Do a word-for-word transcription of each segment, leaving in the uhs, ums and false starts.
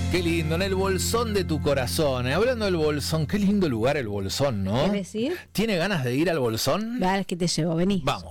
Qué lindo, en el Bolsón de tu corazón. Eh, hablando del Bolsón, qué lindo lugar el Bolsón, ¿no? ¿Quieres decir? ¿Tiene ganas de ir al Bolsón? Dale, que te llevo, vení. Vamos.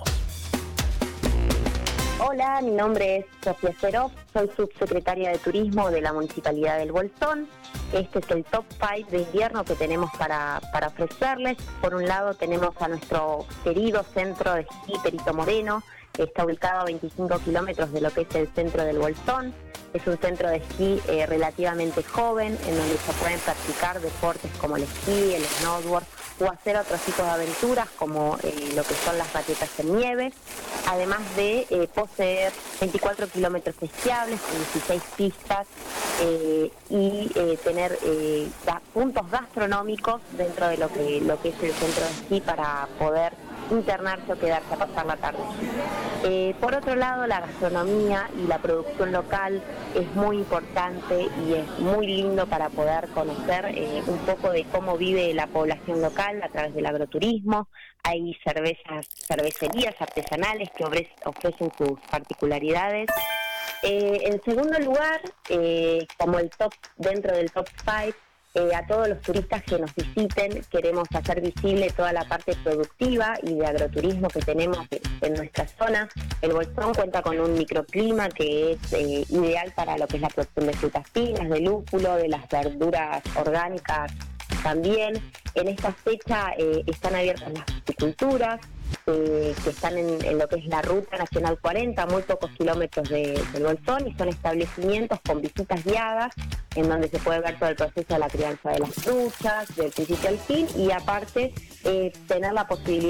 Hola, mi nombre es Sofía Serov, soy subsecretaria de Turismo de la Municipalidad del Bolsón. Este es el top cinco de invierno que tenemos para, para ofrecerles. Por un lado tenemos a nuestro querido centro de esquí Perito Moreno, que está ubicado a veinticinco kilómetros de lo que es el centro del Bolsón. Es un centro de esquí eh, relativamente joven, en donde se pueden practicar deportes como el esquí, el snowboard o hacer otros tipos de aventuras como eh, lo que son las raquetas en nieve, además de eh, poseer veinticuatro kilómetros esquiables con dieciséis pistas eh, y eh, tener eh, ga- puntos gastronómicos dentro de lo que, lo que es el centro de esquí para poder internarse o quedarse a pasar la tarde. Eh, por otro lado, la gastronomía y la producción local es muy importante y es muy lindo para poder conocer eh, un poco de cómo vive la población local a través del agroturismo. Hay cervezas, cervecerías artesanales que ofre- ofrecen sus particularidades. Eh, en segundo lugar, eh, como el top dentro del top cinco, Eh, a todos los turistas que nos visiten queremos hacer visible toda la parte productiva y de agroturismo que tenemos en nuestra zona. El Bolsón cuenta con un microclima que es eh, ideal para lo que es la producción de frutas finas, de lúpulo, de las verduras orgánicas también. En esta fecha eh, están abiertas las horticulturas, eh, que están en, en lo que es la Ruta Nacional cuarenta, a muy pocos kilómetros de, del Bolsón, y son establecimientos con visitas guiadas en donde se puede ver todo el proceso de la crianza de las truchas, del principio al fin, y aparte eh, tener la posibilidad